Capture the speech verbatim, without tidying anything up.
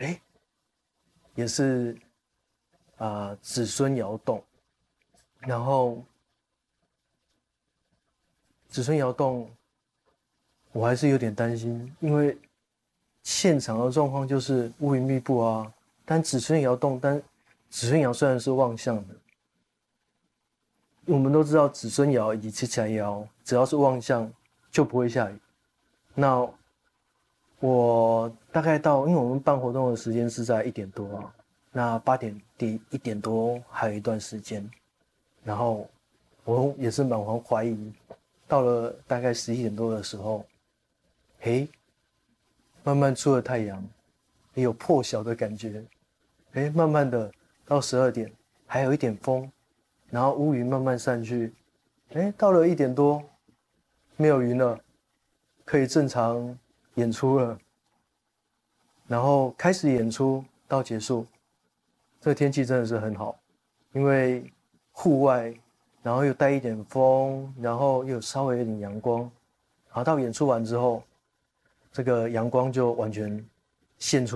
哎，也是啊、呃子孙窑洞，然后子孙窑洞我还是有点担心，因为现场的状况就是乌云密布啊，但子孙窑洞，但子孙窑虽然是望向的，我们都知道子孙窑以及七彩窑，只要是望向就不会下雨。那我大概到，因为我们办活动的时间是在一点多啊，那八点第一点多还有一段时间，然后我也是满怀怀疑，到了大概十一点多的时候，嘿，慢慢出了太阳，也有破晓的感觉，哎，慢慢的到十二点还有一点风，然后乌云慢慢散去，哎，到了一点多没有云了，可以正常演出了。然后开始演出到结束，这个天气真的是很好，因为户外，然后又带一点风，然后又稍微有点阳光，然后到演出完之后，这个阳光就完全现出。